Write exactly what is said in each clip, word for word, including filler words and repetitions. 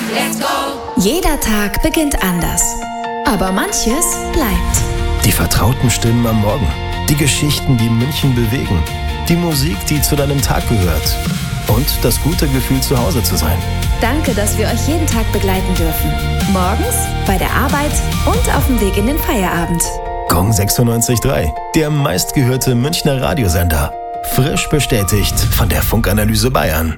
let's go! Jeder Tag beginnt anders. Aber manches bleibt. Die vertrauten Stimmen am Morgen. Die Geschichten, die München bewegen. Die Musik, die zu deinem Tag gehört. Und das gute Gefühl, zu Hause zu sein. Danke, dass wir euch jeden Tag begleiten dürfen. Morgens, bei der Arbeit und auf dem Weg in den Feierabend. Gong sechsundneunzig Komma drei, der meistgehörte Münchner Radiosender. Frisch bestätigt von der Funkanalyse Bayern.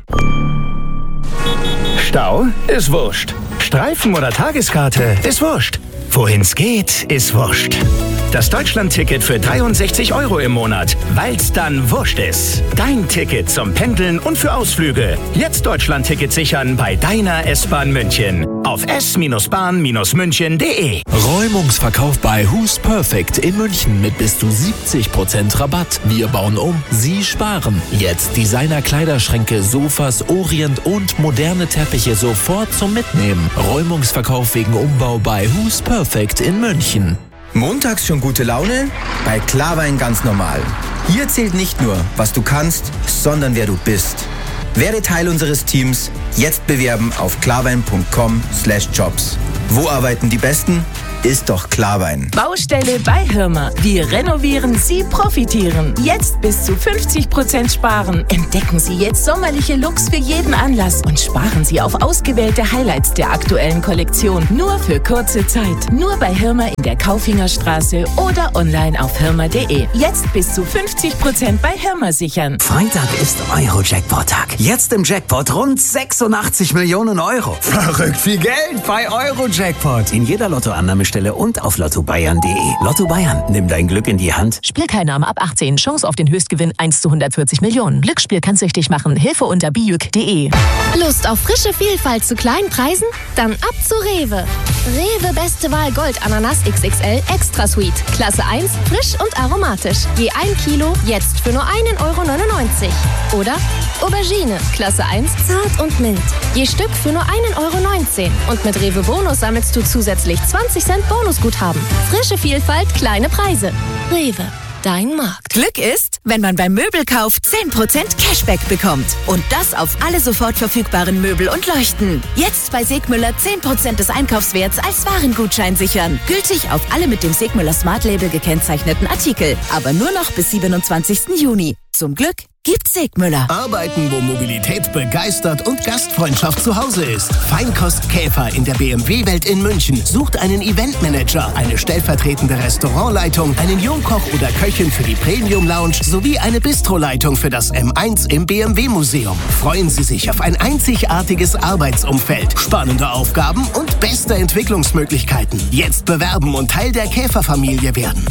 Stau ist wurscht. Streifen oder Tageskarte ist wurscht. Wohin's geht, ist wurscht. Das Deutschland-Ticket für dreiundsechzig Euro im Monat, weil's dann wurscht ist. Dein Ticket zum Pendeln und für Ausflüge. Jetzt Deutschland-Ticket sichern bei deiner S-Bahn München. Auf s bahn münchen punkt de. Räumungsverkauf bei Who's Perfect in München mit bis zu siebzig Prozent Rabatt. Wir bauen um, Sie sparen. Jetzt Designer-Kleiderschränke, Sofas, Orient und moderne Teppiche sofort zum Mitnehmen. Räumungsverkauf wegen Umbau bei Who's Perfect in München. Montags schon gute Laune? Bei Klarwein ganz normal. Hier zählt nicht nur, was du kannst, sondern wer du bist. Werde Teil unseres Teams. Jetzt bewerben auf klarwein punkt com slash jobs. Wo arbeiten die Besten? Ist doch Klarwein. Baustelle bei Hirmer. Wir renovieren, Sie profitieren. Jetzt bis zu fünfzig Prozent sparen. Entdecken Sie jetzt sommerliche Looks für jeden Anlass und sparen Sie auf ausgewählte Highlights der aktuellen Kollektion. Nur für kurze Zeit. Nur bei Hirmer in der Kaufingerstraße oder online auf hirmer punkt de. Jetzt bis zu fünfzig Prozent bei Hirmer sichern. Freitag ist Euro-Jackpot-Tag. Jetzt im Jackpot rund sechsundachtzig Millionen Euro. Verrückt viel Geld bei Euro-Jackpot. In jeder Lottoannahmestelle und auf lotto bayern punkt de. Lotto Bayern, nimm dein Glück in die Hand. Spielteilnahme ab achtzehn. Chance auf den Höchstgewinn eins zu hundertvierzig Millionen. Glücksspiel kann süchtig machen. Hilfe unter bijuk punkt de. Lust auf frische Vielfalt zu kleinen Preisen? Dann ab zu Rewe. Rewe Beste Wahl Gold Ananas X X L Extra Sweet. Klasse eins, frisch und aromatisch. Je ein Kilo, jetzt für nur einen Euro neunundneunzig. Oder Aubergine, Klasse eins, zart und mild. Je Stück für nur einen Euro neunzehn. Und mit Rewe Bonus sammelst du zusätzlich zwanzig Cent Bonusguthaben. Frische Vielfalt, kleine Preise. Rewe. Dein Markt. Glück ist, wenn man beim Möbelkauf zehn Prozent Cashback bekommt. Und das auf alle sofort verfügbaren Möbel und Leuchten. Jetzt bei Segmüller zehn Prozent des Einkaufswerts als Warengutschein sichern. Gültig auf alle mit dem Segmüller Smart Label gekennzeichneten Artikel. Aber nur noch bis siebenundzwanzigsten Juni. Zum Glück gibt's Segmüller. Arbeiten, wo Mobilität begeistert und Gastfreundschaft zu Hause ist. Feinkost Käfer in der B M W-Welt in München sucht einen Eventmanager, eine stellvertretende Restaurantleitung, einen Jungkoch oder Köchin für die Premium Lounge sowie eine Bistroleitung für das M eins im B M W-Museum. Freuen Sie sich auf ein einzigartiges Arbeitsumfeld, spannende Aufgaben und beste Entwicklungsmöglichkeiten. Jetzt bewerben und Teil der Käferfamilie werden.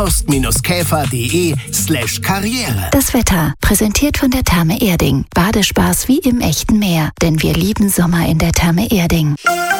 Feinkost-käfer.de slash Karriere. Das Wetter, präsentiert von der Therme Erding. Badespaß wie im echten Meer, denn wir lieben Sommer in der Therme Erding.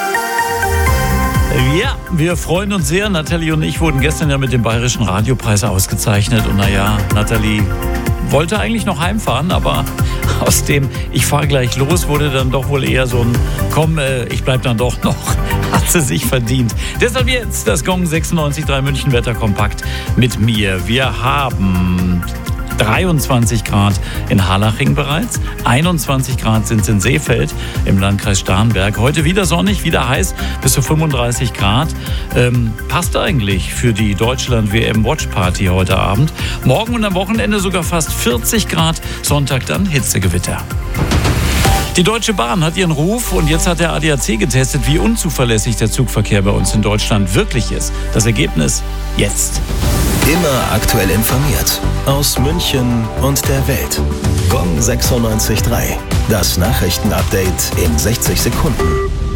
Ja, wir freuen uns sehr. Nathalie und ich wurden gestern ja mit dem Bayerischen Radiopreis ausgezeichnet. Und naja, Nathalie wollte eigentlich noch heimfahren, aber aus dem ich fahre gleich los wurde dann doch wohl eher so ein komm, äh, ich bleib dann doch noch. Hat sie sich verdient. Deshalb jetzt das Gong sechsundneunzig Komma drei München Wetterkompakt mit mir. Wir haben dreiundzwanzig Grad in Harlaching bereits, einundzwanzig Grad sind es in Seefeld im Landkreis Starnberg. Heute wieder sonnig, wieder heiß, bis zu fünfunddreißig Grad. Ähm, passt eigentlich für die Deutschland-W M-Watch-Party heute Abend. Morgen und am Wochenende sogar fast vierzig Grad, Sonntag dann Hitzegewitter. Die Deutsche Bahn hat ihren Ruf und jetzt hat der A D A C getestet, wie unzuverlässig der Zugverkehr bei uns in Deutschland wirklich ist. Das Ergebnis jetzt. Immer aktuell informiert. Aus München und der Welt. Gong sechsundneunzig Komma drei. Das Nachrichtenupdate in sechzig Sekunden.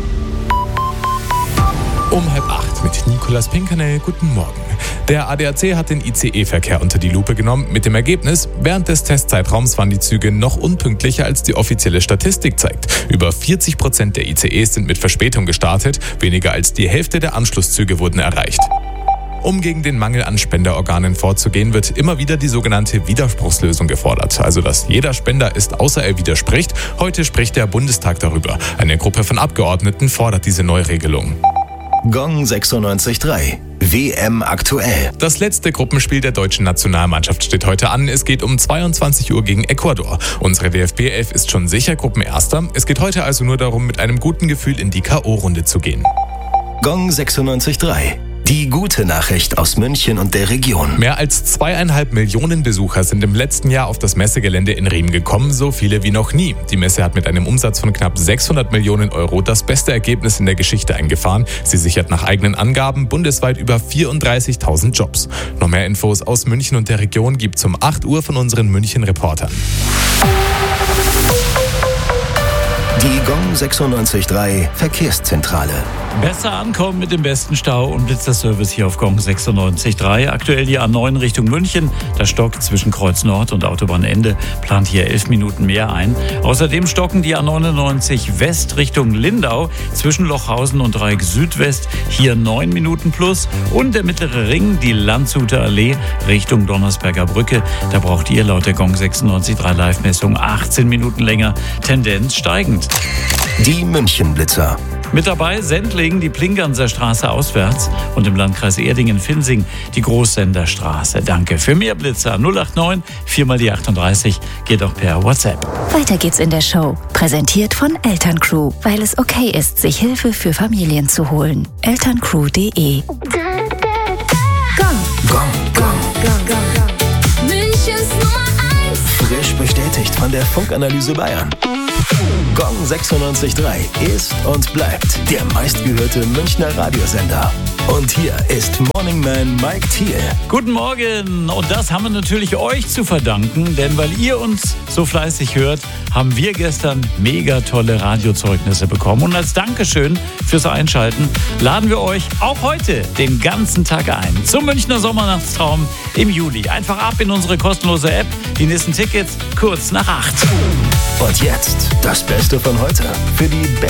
Um halb acht mit Nicolas Pinkernel. Guten Morgen. Der A D A C hat den I C E-Verkehr unter die Lupe genommen. Mit dem Ergebnis, während des Testzeitraums waren die Züge noch unpünktlicher, als die offizielle Statistik zeigt. Über vierzig Prozent der I C Es sind mit Verspätung gestartet. Weniger als die Hälfte der Anschlusszüge wurden erreicht. Um gegen den Mangel an Spenderorganen vorzugehen, wird immer wieder die sogenannte Widerspruchslösung gefordert. Also, dass jeder Spender ist, außer er widerspricht. Heute spricht der Bundestag darüber. Eine Gruppe von Abgeordneten fordert diese Neuregelung. Gong sechsundneunzig Komma drei. W M aktuell. Das letzte Gruppenspiel der deutschen Nationalmannschaft steht heute an. Es geht um zweiundzwanzig Uhr gegen Ecuador. Unsere D F B elf ist schon sicher Gruppenerster. Es geht heute also nur darum, mit einem guten Gefühl in die K O-Runde zu gehen. Gong sechsundneunzig Komma drei. Die gute Nachricht aus München und der Region. Mehr als zweieinhalb Millionen Besucher sind im letzten Jahr auf das Messegelände in Riem gekommen, so viele wie noch nie. Die Messe hat mit einem Umsatz von knapp sechshundert Millionen Euro das beste Ergebnis in der Geschichte eingefahren. Sie sichert nach eigenen Angaben bundesweit über vierunddreißigtausend Jobs. Noch mehr Infos aus München und der Region gibt's um acht Uhr von unseren München-Reportern. Die Gong sechsundneunzig Komma drei Verkehrszentrale. Besser ankommen mit dem besten Stau und Blitzerservice hier auf Gong sechsundneunzig Komma drei. Aktuell die A neun Richtung München. Der Stock zwischen Kreuz Nord und Autobahnende plant hier elf Minuten mehr ein. Außerdem stocken die A neunundneunzig West Richtung Lindau zwischen Lochhausen und Dreieck Südwest. Hier neun Minuten plus. Und der mittlere Ring, die Landshuter Allee Richtung Donnersberger Brücke. Da braucht ihr laut der Gong sechsundneunzig Komma drei Live-Messung achtzehn Minuten länger. Tendenz steigend. Die München-Blitzer. Mit dabei Sendling, die Plinganser Straße auswärts und im Landkreis Erdingen-Finsing die Großsenderstraße. Danke. Für mehr Blitzer null acht neun vier mal die achtunddreißig geht auch per WhatsApp. Weiter geht's in der Show. Präsentiert von Elterncrew, weil es okay ist, sich Hilfe für Familien zu holen. elterncrew punkt de. Gong. Gong. Gong. Gong. Münchens Nummer eins. Frisch bestätigt von der Funkanalyse Bayern. Gong sechsundneunzig Komma drei ist und bleibt der meistgehörte Münchner Radiosender. Und hier ist Morning Man Mike Thiel. Guten Morgen. Und das haben wir natürlich euch zu verdanken, denn weil ihr uns so fleißig hört, haben wir gestern mega tolle Radiozeugnisse bekommen. Und als Dankeschön fürs Einschalten laden wir euch auch heute den ganzen Tag ein zum Münchner Sommernachtstraum im Juli. Einfach ab in unsere kostenlose App. Die nächsten Tickets kurz nach acht. Und jetzt das Beste von heute für die